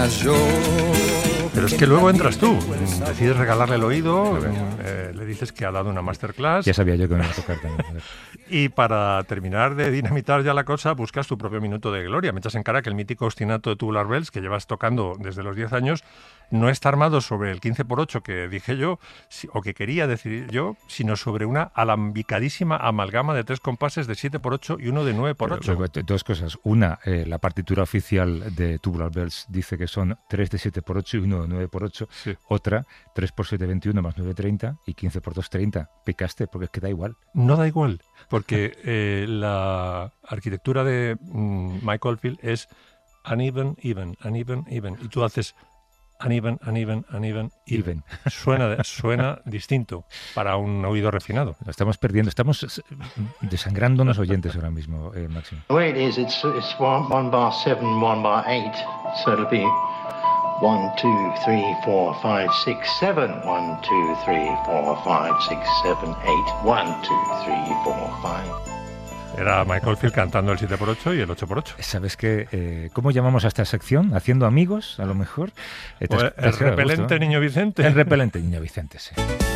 Pero es que luego entras tú, decides regalarle el oído, le dices que ha dado una masterclass. Ya sabía yo que me iba a tocar también. Y para terminar de dinamitar ya la cosa, buscas tu propio minuto de gloria. Me echas en cara que el mítico ostinato de Tubular Bells, que llevas tocando desde los 10 años, no está armado sobre el 15x8 que dije yo, o que quería decir yo, sino sobre una alambicadísima amalgama de 3 compases de 7x8 y uno de 9x8. Pero, dos cosas. Una, la partitura oficial de Tubular Bells dice que son 3 de 7x8 y uno de 9x8. Sí. Otra, 3x7, 21 más 9, 30 y 15x2, 30. Picaste, porque es que da igual. No da igual, porque la arquitectura de Mike Oldfield es uneven, even, uneven, even. Y tú haces uneven, uneven, uneven, even. Suena distinto para un oído refinado. Lo estamos perdiendo, estamos desangrándonos oyentes ahora mismo, Máximo. The way it is, it's one bar 7, 1 bar 8, so it'll be 1, 2, 3, 4, 5, 6, 7, 1, 2, 3, 4, 5, 6, 7, 8, 1, 2, 3, 4, 5. Era Mike Oldfield cantando el 7x8 y el 8x8. ¿Sabes qué? ¿Cómo llamamos a esta sección? ¿Haciendo amigos, a lo mejor? El repelente Niño Vicente. El repelente Niño Vicente, sí.